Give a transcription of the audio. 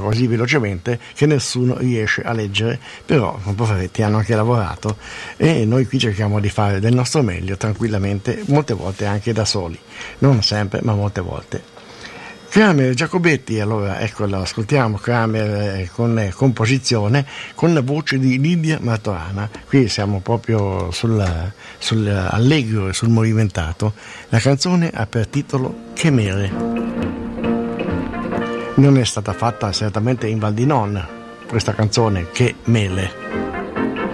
così velocemente che nessuno riesce a leggere, però i poveretti hanno anche lavorato e noi qui cerchiamo di fare del nostro meglio tranquillamente, molte volte anche da soli, non sempre ma molte volte. Kramer Giacobetti, allora eccolo, ascoltiamo Kramer con composizione con la voce di Lidia Martorana. Qui siamo proprio sul allegro e sul movimentato. La canzone ha per titolo Che mere. Non è stata fatta certamente in Val di Non questa canzone, Che mele.